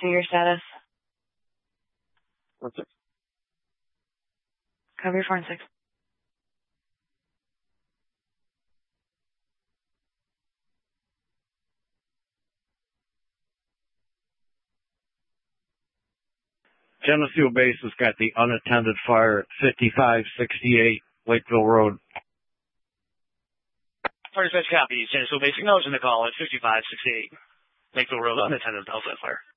2, your status. What's it? Cover your 4 and 6. Geneseo Base has got the unattended fire at 5568 Lakeville Road. 46 copies. Geneseo Base acknowledging the call at 5568 Lakeville Road, unattended outlet fire.